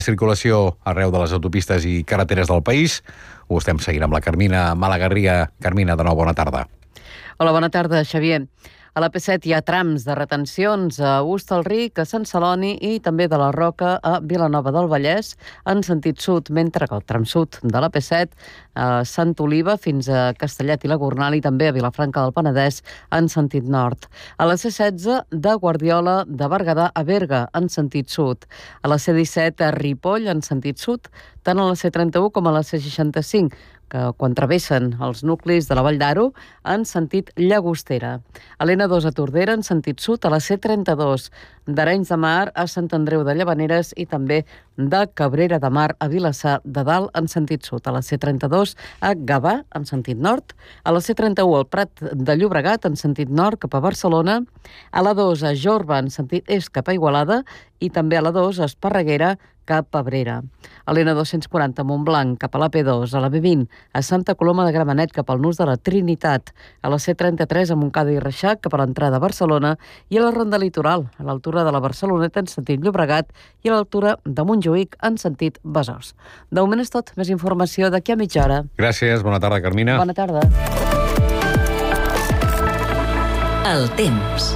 Circulació arreu de les autopistes i carreteres del país. Ho estem seguint amb la Carmina Malagarriga. Carmina, de nou, bona tarda. Hola, bona tarda, Xavier. A la P7 hi ha trams de retencions a Hostalric, a Sant Celoni i també de la Roca a Vilanova del Vallès en sentit sud, mentre que el tram sud de la P7 a Sant Oliva fins a Castellet i la Gornal i també a Vilafranca del Penedès en sentit nord. A la C16 de Guardiola de Berguedà a Berga en sentit sud. A la C17 a Ripoll en sentit sud, tant a la C31 com a la C65, que quan travessen els nuclis de la Vall d'Aro en sentit Llagostera. A l'N2 a Tordera en sentit sud, a la C32 d'Arenys de Mar a Sant Andreu de Llavaneres i també de Cabrera de Mar a Vilassar de Dalt en sentit sud. A la C32 a Gavà en sentit nord, a la C31 al Prat de Llobregat en sentit nord cap a Barcelona, a la 2 a Jorba en sentit est cap a Igualada i també a la 2 a Esparreguera cap a Abrera. A l'N240 a Montblanc cap a la P2, a la B20 a Santa Coloma de Gramenet cap al Nus de la Trinitat, a la C33 a Montcada i Reixac cap a l'entrada a Barcelona i a la Ronda Litoral, a l'altura de la Barceloneta en sentit Llobregat i a l'altura de Montjuïc en sentit Besòs. De moment és tot. Més informació d'aquí a mitja hora. Gràcies, bona tarda, Carmina. Bona tarda. El temps.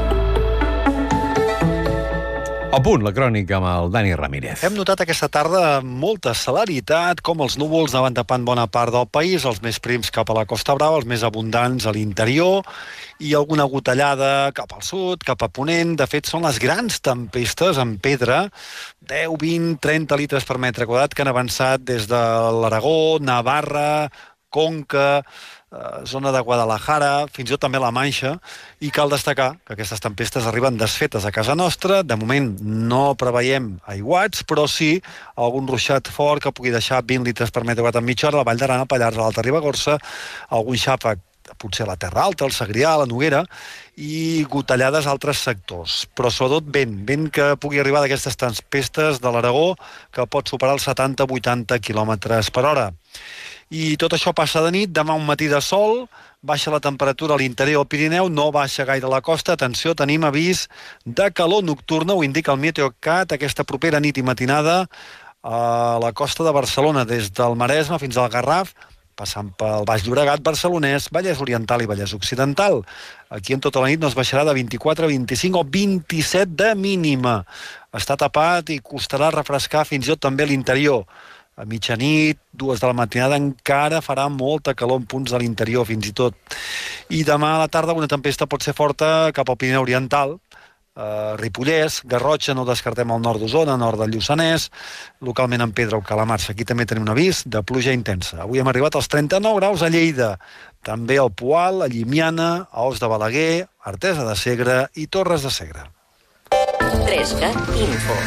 A punt, la crònica amb el Dani Ramírez. Hem notat aquesta tarda molta celeritat, com els núvols anaven tapant bona part del país, els més prims cap a la Costa Brava, els més abundants a l'interior, i alguna gotellada cap al sud, cap a ponent. De fet, són les grans tempestes en pedra, 10, 20, 30 litres per metre quadrat, que han avançat des de l'Aragó, Navarra, Conca, zona de Guadalajara, fins i tot també la Manxa, i cal destacar que aquestes tempestes arriben desfetes a casa nostra. De moment no preveiem aiguats, però sí algun ruixat fort que pugui deixar 20 litres per metre quadrat en mitja hora a la Vall d'Aran, a Pallars, a l'Alta Ribagorça, algun xàfec potser a la Terra Alta, al Segrià, a la Noguera, i gotellades a altres sectors. Però sobretot vent que pugui arribar d'aquestes tempestes de l'Aragó, que pot superar els 70-80 km per hora. I tot això passa de nit. Demà un matí de sol, baixa la temperatura a l'interior del Pirineu, no baixa gaire a la costa. Atenció, tenim avís de calor nocturna, ho indica el Meteocat, aquesta propera nit i matinada a la costa de Barcelona, des del Maresme fins al Garraf, passant pel Baix Llobregat, Barcelonès, Vallès Oriental i Vallès Occidental. Aquí en tota la nit no es baixarà de 24, 25 o 27 de mínima. Està tapat i costarà refrescar fins i tot també l'interior. A mitjanit, 2 de la matinada, encara farà molta calor en punts de l'interior, fins i tot. I demà a la tarda una tempesta pot ser forta cap al Pirineu Oriental, Ripollès, Garrotxa, no descartem al nord d'Osona, nord del Lluçanès, localment en Pedra o Calamarsa. Aquí també tenim un avís de pluja intensa. Avui hem arribat als 39 graus a Lleida, també al Poal, a Llimiana, a Os de Balaguer, Artesa de Segre i Torres de Segre. 3CAT Info.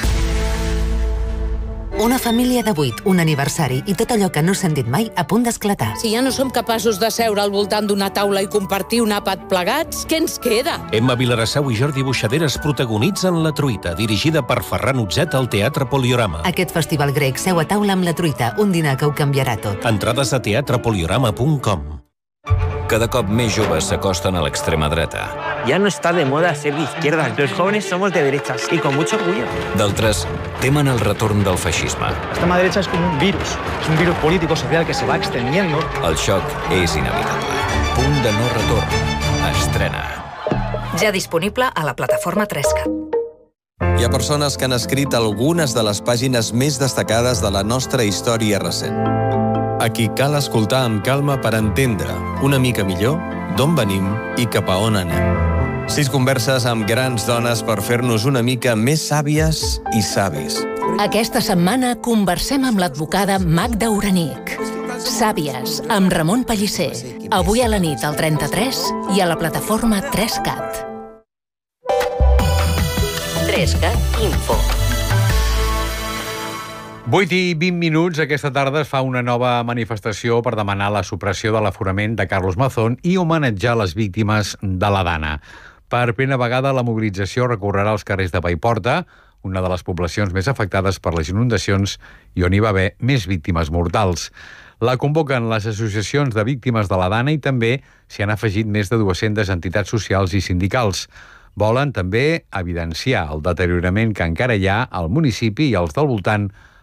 Una família de 8, un aniversari i tot allò que no s'han dit mai a punt d'esclatar. Si ja no som capaços de seure al voltant d'una taula i compartir un àpat plegats, què ens queda? Emma Vilarassau i Jordi Buixaderes protagonitzen La Truita, dirigida per Ferran Utzet al Teatre Poliorama. Aquest festival grec seu a taula amb La Truita, un dinar que ho canviarà tot. Entrades a teatrepoliorama.com. Cada cop més joves s'acosten a l'extrema dreta. Ya no está de moda ser de izquierdas. Los jóvenes somos de derechas y con mucho orgullo. D'altres temen el retorn del feixisme. La extrema derecha es como un virus. Es un virus político-social que se va extendiendo. El xoc és inevitable. Punt de no retorn. Estrena. Ja disponible a la plataforma 3CAT. Hi ha persones que han escrit algunes de les pàgines més destacades de la nostra història recent. A qui cal escoltar amb calma per entendre una mica millor d'on venim i cap a on anem. 6 converses amb grans dones per fer-nos una mica més sàvies i savis. Aquesta setmana conversem amb l'advocada Magda Uranic. Sàvies, amb Ramon Pellicer. Avui a la nit al 33 i a la plataforma 3CAT. 3CAT Info. 8 i 20 minuts, aquesta tarda es fa una nova manifestació per demanar la supressió de l'aforament de Carlos Mazón i homenatjar les víctimes de la Dana. Per primera vegada, la mobilització recorrerà els carrers de Paiporta, una de les poblacions més afectades per les inundacions i on hi va haver més víctimes mortals. La convoquen les associacions de víctimes de la Dana i també s'hi han afegit més de 200 entitats socials i sindicals. Volen també evidenciar el deteriorament que encara hi ha al municipi i als del voltant